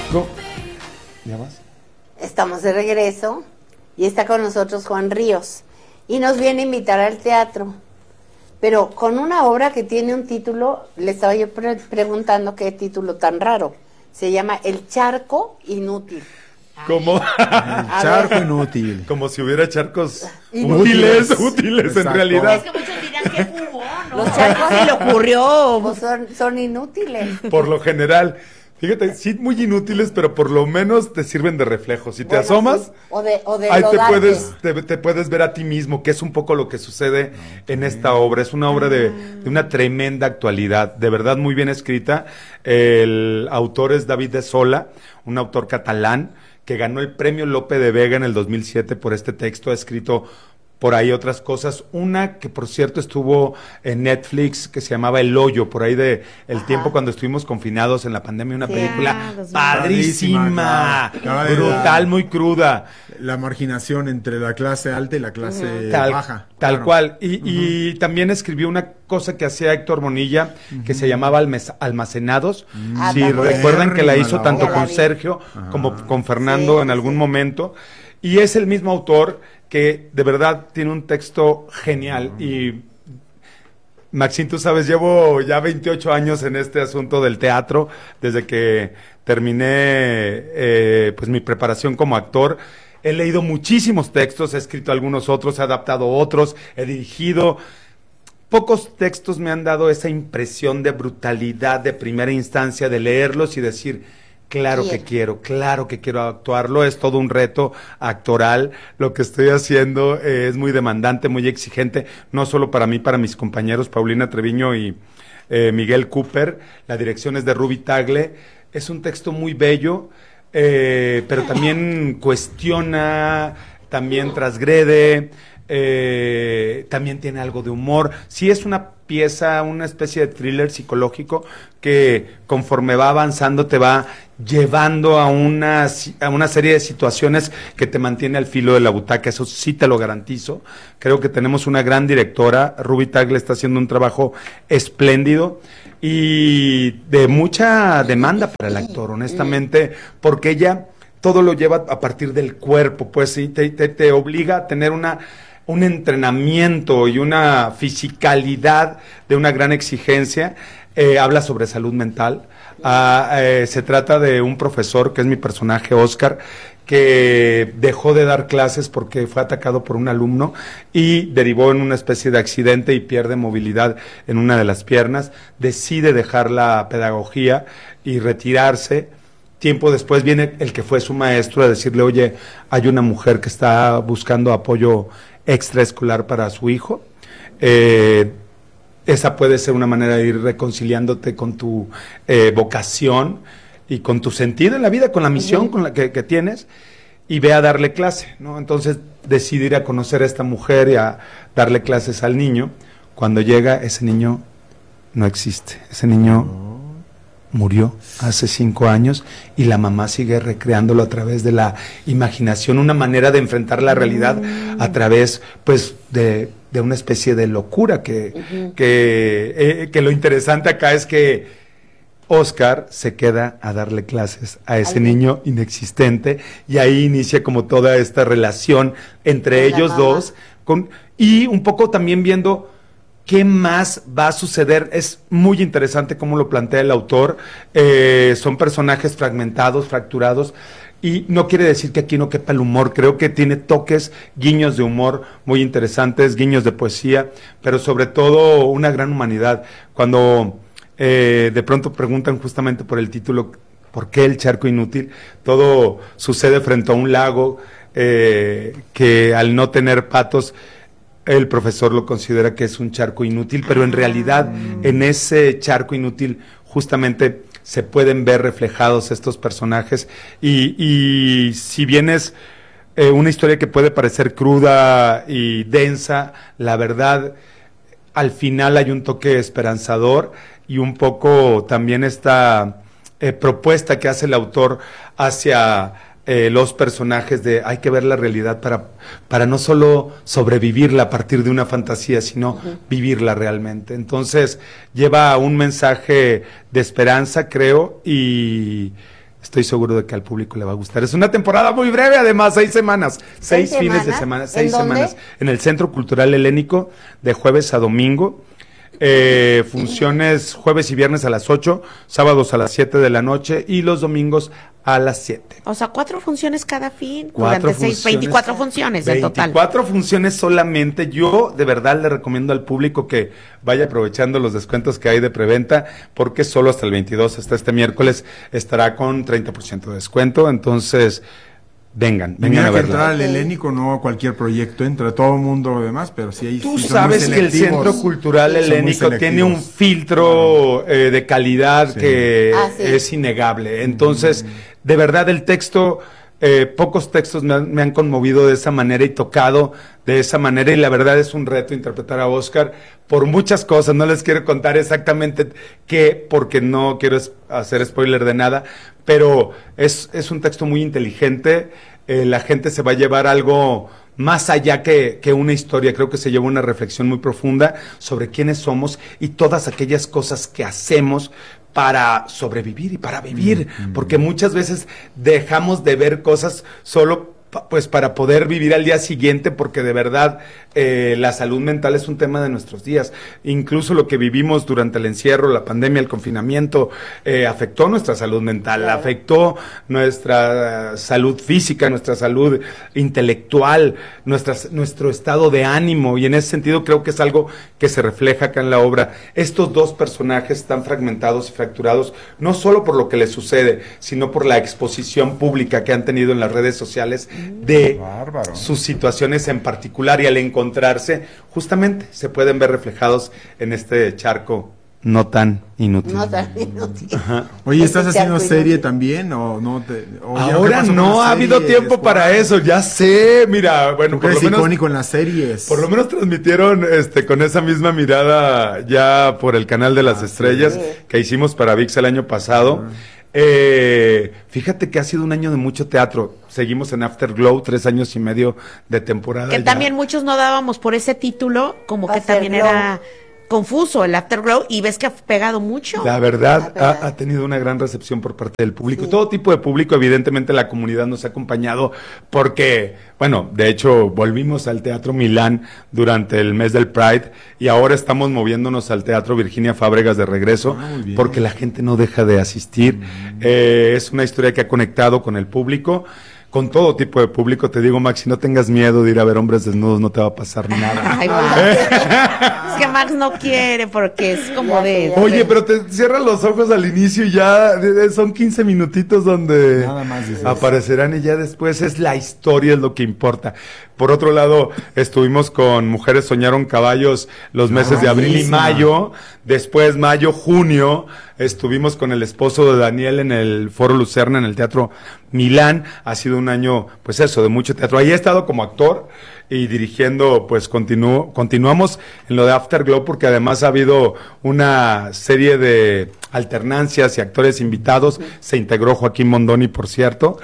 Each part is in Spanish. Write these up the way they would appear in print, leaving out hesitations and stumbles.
¿Cómo? ¿Ya vas? Estamos de regreso y está con nosotros Juan Ríos y nos viene a invitar al teatro, pero con una obra que tiene un título, le estaba yo preguntando qué título tan raro, se llama El Charco Inútil. ¿Cómo? El charco inútil. Como si hubiera charcos Inútiles. útiles en Exacto. realidad. Es que muchos dirán que jugó, ¿no? Los charcos se le ocurrió. pues son inútiles. Por lo general. Fíjate, sí muy inútiles, pero por lo menos te sirven de reflejo. Si te Bueno, asomas, sí. o de ahí rodarte. te puedes ver a ti mismo, que es un poco lo que sucede en esta obra. Es una obra de una tremenda actualidad, de verdad muy bien escrita. El autor es David de Sola, un autor catalán que ganó el premio Lope de Vega en el 2007 por este texto. Ha escrito por ahí otras cosas, una que por cierto estuvo en Netflix, que se llamaba El Hoyo, por ahí de el tiempo cuando estuvimos confinados en la pandemia, una Sí. película 2000. padrísima, Claro. brutal, muy cruda, La marginación entre la clase alta y la clase tal baja. tal Claro. cual, y también escribió una cosa que hacía Héctor Bonilla, que se llamaba Almacenados, Ah, si también. recuerdan que la hizo tanto Ya la con vi. Sergio como con Fernando Sí, en algún sí. momento, y es el mismo autor que de verdad tiene un texto genial. Y Maxine, tú sabes, llevo ya 28 años en este asunto del teatro, desde que terminé pues mi preparación como actor. He leído muchísimos textos, he escrito algunos otros, he adaptado otros, he dirigido. Pocos textos me han dado esa impresión de brutalidad de primera instancia, de leerlos y decir, claro que quiero actuarlo. Es todo un reto actoral. Lo que estoy haciendo es muy demandante, muy exigente, no solo para mí, para mis compañeros Paulina Treviño y Miguel Cooper. La dirección es de Ruby Tagle. Es un texto muy bello, pero también cuestiona, también transgrede, también tiene algo de humor. Sí es una pieza, una especie de thriller psicológico que conforme va avanzando te va llevando a una serie de situaciones que te mantiene al filo de la butaca. Eso sí te lo garantizo. Creo que tenemos una gran directora. Ruby Tagle está haciendo un trabajo espléndido y de mucha demanda para el actor, honestamente, porque ella todo lo lleva a partir del cuerpo, pues sí, te obliga a tener un entrenamiento y una fisicalidad de una gran exigencia. Habla sobre salud mental. Se trata de un profesor, que es mi personaje, Oscar, que dejó de dar clases porque fue atacado por un alumno y derivó en una especie de accidente y pierde movilidad en una de las piernas. Decide dejar la pedagogía y retirarse. Tiempo después viene el que fue su maestro a decirle, oye, hay una mujer que está buscando apoyo extraescolar para su hijo. Esa puede ser una manera de ir reconciliándote con tu vocación y con tu sentido en la vida, con la misión con la que tienes, y ve a darle clase, ¿no? Entonces decide ir a conocer a esta mujer y a darle clases al niño. Cuando llega, ese niño no existe. Ese niño murió hace 5 años y la mamá sigue recreándolo a través de la imaginación, una manera de enfrentar la realidad a través, pues, de una especie de locura que lo interesante acá es que Oscar se queda a darle clases a ese niño inexistente y ahí inicia como toda esta relación entre ellos dos, y un poco también viendo ¿qué más va a suceder? Es muy interesante cómo lo plantea el autor. Son personajes fragmentados, fracturados, y no quiere decir que aquí no quepa el humor. Creo que tiene toques, guiños de humor muy interesantes, guiños de poesía, pero sobre todo una gran humanidad. Cuando de pronto preguntan justamente por el título, ¿por qué el charco inútil? Todo sucede frente a un lago que al no tener patos, el profesor lo considera que es un charco inútil, pero en realidad en ese charco inútil justamente se pueden ver reflejados estos personajes y si bien es una historia que puede parecer cruda y densa, la verdad al final hay un toque esperanzador y un poco también esta propuesta que hace el autor hacia los personajes de hay que ver la realidad para no solo sobrevivirla a partir de una fantasía, sino vivirla realmente. Entonces lleva un mensaje de esperanza, creo, y estoy seguro de que al público le va a gustar. Es una temporada muy breve, además, 6 semanas, 6 fines de semana, 6 semanas. En el Centro Cultural Helénico, de jueves a domingo. Funciones jueves y viernes a las 8, sábados a las 7 de la noche y los domingos a las 7. O sea, 4 funciones cada fin. 4 funciones, 24 funciones en total. 24 funciones solamente. Yo de verdad le recomiendo al público que vaya aprovechando los descuentos que hay de preventa, porque solo hasta el 22, hasta este miércoles, estará con 30% de descuento. Entonces, vengan a Mira que verla. entrar al Helénico, no a cualquier proyecto, entra todo el mundo demás, pero sí hay. Tú sí son sabes muy que el selectivos. Centro Cultural Son muy Helénico tiene un selectivos. filtro de calidad Sí. que Sí. es innegable. Entonces, de verdad, el texto, pocos textos me han conmovido de esa manera y tocado de esa manera, y la verdad es un reto interpretar a Oscar por muchas cosas. No les quiero contar exactamente qué, porque no quiero hacer spoiler de nada, pero es un texto muy inteligente. La gente se va a llevar algo más allá que una historia. Creo que se lleva una reflexión muy profunda sobre quiénes somos y todas aquellas cosas que hacemos para sobrevivir y para vivir, porque muchas veces dejamos de ver cosas solo pues para poder vivir al día siguiente, porque de verdad la salud mental es un tema de nuestros días. Incluso lo que vivimos durante el encierro, la pandemia, el confinamiento, afectó nuestra salud mental, Claro. afectó nuestra salud física, nuestra salud intelectual, nuestro estado de ánimo, y en ese sentido creo que es algo que se refleja acá en la obra. Estos dos personajes están fragmentados y fracturados, no solo por lo que les sucede, sino por la exposición pública que han tenido en las redes sociales de Bárbaro. sus situaciones en particular, y al encontrarse, justamente se pueden ver reflejados en este charco no tan inútil. No tan inútil. Oye, ¿estás Ese haciendo charco serie inútil. también o no o ya qué Ahora pasó con no la ha habido serie tiempo después? para eso, ya sé, mira, bueno, Tú por eres lo menos icónico en las series. Por lo menos transmitieron con esa misma mirada ya por el canal de las estrellas sí. que hicimos para ViX el año pasado. Fíjate que ha sido un año de mucho teatro. Seguimos en Afterglow, 3 años y medio de temporada. Que ya. también muchos no dábamos por ese título, como que también Afterglow. era confuso el Afterglow, y ves que ha pegado mucho. La verdad, La verdad. ha tenido una gran recepción por parte del público. Y todo tipo de público, evidentemente la comunidad nos ha acompañado porque, bueno, de hecho, volvimos al Teatro Milán durante el mes del Pride y ahora estamos moviéndonos al Teatro Virginia Fábregas de regreso muy bien. porque la gente no deja de asistir. Es una historia que ha conectado con el público. Con todo tipo de público, te digo, Max, si no tengas miedo de ir a ver hombres desnudos, no te va a pasar nada. Ay, Max. Es que Max no quiere porque es como Ya de... sé, ya. Oye, pero te cierran los ojos al inicio y ya son 15 minutitos donde Nada más dices. aparecerán, y ya después es la historia, es lo que importa. Por otro lado, estuvimos con Mujeres Soñaron Caballos los meses de abril y buenísima. mayo. Después, mayo, junio, estuvimos con el esposo de Daniel en el Foro Lucerna, en el Teatro Milán. Ha sido un año, pues eso, de mucho teatro. Ahí he estado como actor y dirigiendo, pues continuamos en lo de Afterglow, porque además ha habido una serie de alternancias y actores invitados. Se integró Joaquín Mondoni, por cierto,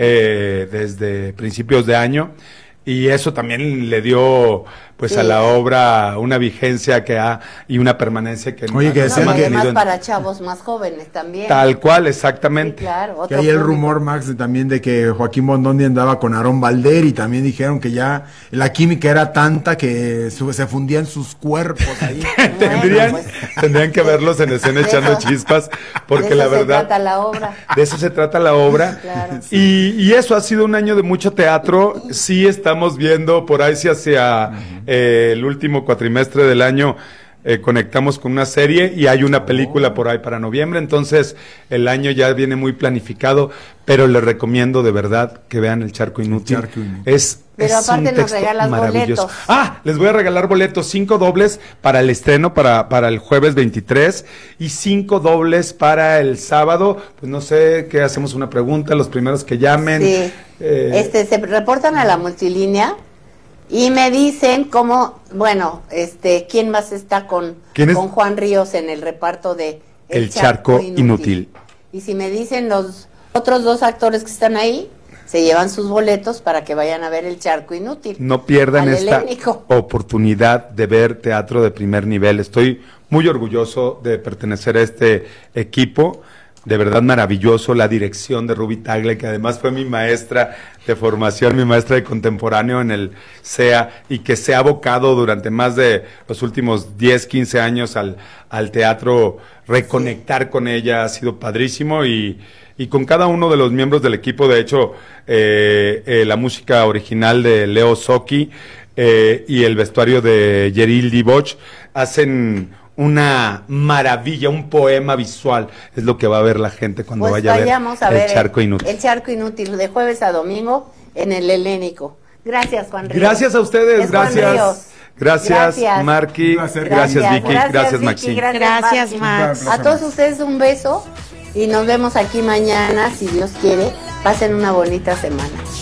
desde principios de año. Y eso también le dio, pues, Sí. a la obra una vigencia y una permanencia que Oye, que no No, decían y ha que- además tenido en- para chavos más jóvenes también. Tal cual, Sí, exactamente. claro, Que otro hay el público. rumor, Max, también de que Joaquín Bondondi andaba con Aarón Valder, y también dijeron que ya la química era tanta que se fundían sus cuerpos ahí. Tendrían, pues. tendrían que verlos en escena De echando eso- chispas, porque De la eso se verdad... trata la obra. De eso se trata la obra. Claro. Y eso ha sido un año de mucho teatro. Sí estamos viendo por ahí, si hacia el último cuatrimestre del año, conectamos con una serie y hay una película por ahí para noviembre. Entonces el año ya viene muy planificado, pero les recomiendo de verdad que vean El Charco Inútil. Charco Inútil. Pero Es aparte un nos texto regalas maravilloso. boletos. Ah, les voy a regalar boletos, 5 dobles para el estreno, para el jueves 23, y 5 dobles para el sábado. Pues no sé, ¿qué hacemos? Una pregunta, los primeros que llamen. Sí. Se reportan a la multilínea y me dicen cómo, bueno, quién más está con ¿Quién es? Juan Ríos en el reparto de El Charco Inútil. Y si me dicen los otros 2 actores que están ahí, se llevan sus boletos para que vayan a ver El Charco Inútil. No pierdan Al esta Helénico. oportunidad de ver teatro de primer nivel. Estoy muy orgulloso de pertenecer a este equipo. de verdad maravilloso, la dirección de Ruby Tagle, que además fue mi maestra de formación, mi maestra de contemporáneo en el CEA, y que se ha abocado durante más de los últimos 10, 15 años al teatro, reconectar con ella ha sido padrísimo, y con cada uno de los miembros del equipo. De hecho, la música original de Leo Socchi y el vestuario de Yerildi Bosch hacen una maravilla, un poema visual. Es lo que va a ver la gente cuando Pues vaya vayamos a ver El Charco Inútil. El Charco Inútil, de jueves a domingo en el Helénico. Gracias, Juan Ríos. Gracias a ustedes, Es Juan Ríos. Gracias, Marqui. Un placer. Gracias, Vicky. Gracias, Vicky, Maxine. Gracias, Marqui. Max. A todos ustedes un beso y nos vemos aquí mañana, si Dios quiere. Pasen una bonita semana.